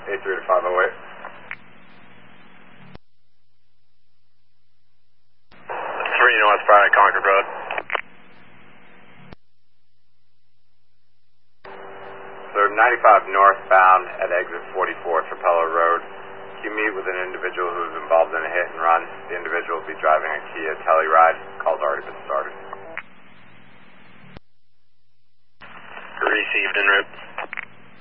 83 to 508. 3 northbound at Concord Road. So 95 northbound at exit 44 Trapello Road. You meet with an individual who's involved in a hit and run. The individual will be driving a Kia Telluride.